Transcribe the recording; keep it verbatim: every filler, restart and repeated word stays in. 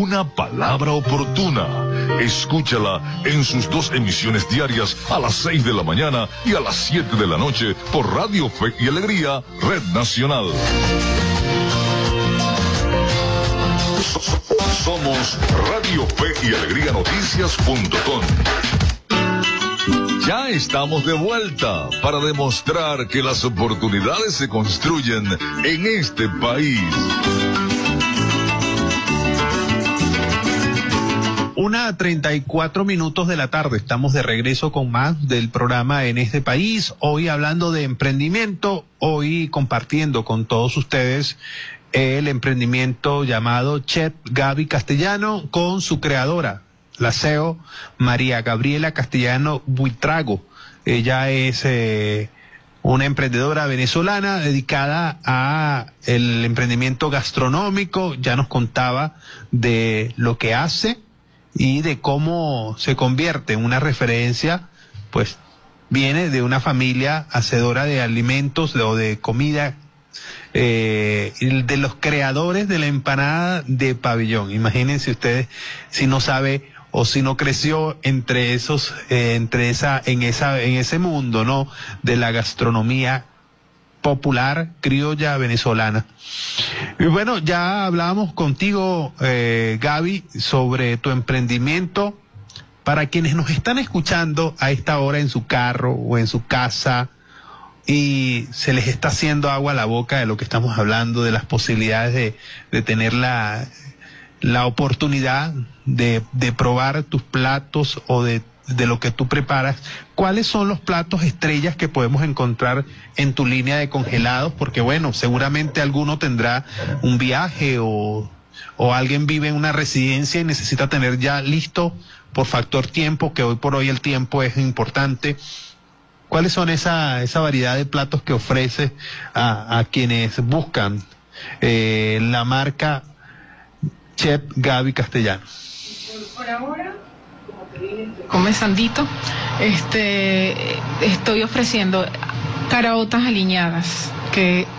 una palabra oportuna. Escúchala en sus dos emisiones diarias a las seis de la mañana y a las siete de la noche por Radio Fe y Alegría, Red Nacional. Somos Radio Fe y Alegría Noticias punto com. Ya estamos de vuelta para demostrar que las oportunidades se construyen en este país. Una treinta y cuatro minutos de la tarde, estamos de regreso con más del programa En este país, hoy hablando de emprendimiento, hoy compartiendo con todos ustedes el emprendimiento llamado Chef Gaby Castellano con su creadora, la C E O María Gabriela Castellano Buitrago. Ella es eh, una emprendedora venezolana dedicada a el emprendimiento gastronómico, ya nos contaba de lo que hace y de cómo se convierte en una referencia, pues viene de una familia hacedora de alimentos o de comida, eh, de los creadores de la empanada de pabellón. Imagínense ustedes si no sabe o si no creció entre esos, eh, entre esa, en esa, en ese mundo, ¿no? De la gastronomía popular criolla venezolana. Y bueno, ya hablábamos contigo, eh, Gaby, sobre tu emprendimiento. Para quienes nos están escuchando a esta hora en su carro o en su casa y se les está haciendo agua a la boca de lo que estamos hablando, de las posibilidades de, de tener la, la oportunidad de, de probar tus platos o de de lo que tú preparas, ¿cuáles son los platos estrellas que podemos encontrar en tu línea de congelados? Porque bueno, seguramente alguno tendrá un viaje o, o alguien vive en una residencia y necesita tener ya listo por factor tiempo, que hoy por hoy el tiempo es importante. ¿Cuáles son esa, esa variedad de platos que ofreces a, a quienes buscan eh, la marca Chef Gaby Castellano? Por ahora, come Sandito, este, estoy ofreciendo caraotas aliñadas, que